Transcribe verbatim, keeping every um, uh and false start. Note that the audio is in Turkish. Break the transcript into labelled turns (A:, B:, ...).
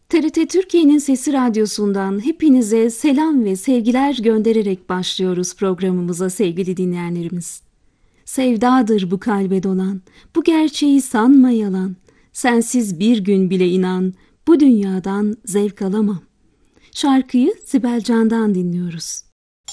A: T R T Türkiye'nin Sesi Radyosu'ndan hepinize selam ve sevgiler göndererek başlıyoruz programımıza sevgili dinleyenlerimiz. Sevdadır bu kalbe dolan, bu gerçeği sanma yalan, sensiz bir gün bile inan, bu dünyadan zevk alamam. Şarkıyı Sibel Can'dan dinliyoruz.